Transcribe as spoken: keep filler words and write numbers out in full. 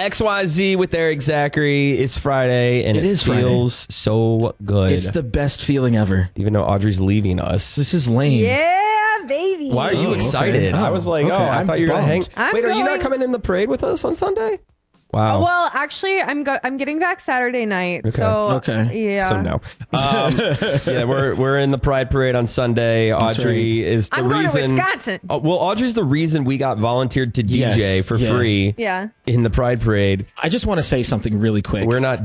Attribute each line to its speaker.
Speaker 1: X Y Z with Eric Zachary. It's Friday, and it,
Speaker 2: it is
Speaker 1: feels
Speaker 2: Friday.
Speaker 1: so good.
Speaker 2: It's the best feeling ever.
Speaker 1: Even though Audrey's leaving us.
Speaker 2: This is lame.
Speaker 3: Yeah, baby.
Speaker 1: Why are you
Speaker 2: Oh,
Speaker 1: excited?
Speaker 2: okay.
Speaker 1: I was like,
Speaker 2: Okay,
Speaker 1: oh, I
Speaker 2: I'm
Speaker 1: thought you were going to hang.
Speaker 2: bummed.
Speaker 3: I'm
Speaker 1: Wait, are you not
Speaker 3: going-
Speaker 1: coming in the parade with us on Sunday? Wow.
Speaker 3: Well, actually, I'm go- I'm getting back Saturday night.
Speaker 1: Okay.
Speaker 3: So
Speaker 2: Okay.
Speaker 3: yeah.
Speaker 1: So no. Um, yeah, we're we're in the Pride Parade on Sunday. Audrey
Speaker 2: right.
Speaker 1: is the
Speaker 3: I'm going to
Speaker 1: reason.
Speaker 3: Wisconsin.
Speaker 1: Oh, well, Audrey's the reason we got volunteered to D J
Speaker 2: Yes,
Speaker 1: for
Speaker 2: yeah.
Speaker 1: free
Speaker 3: Yeah.
Speaker 1: in the Pride Parade.
Speaker 2: I just want to say something really quick.
Speaker 1: We're not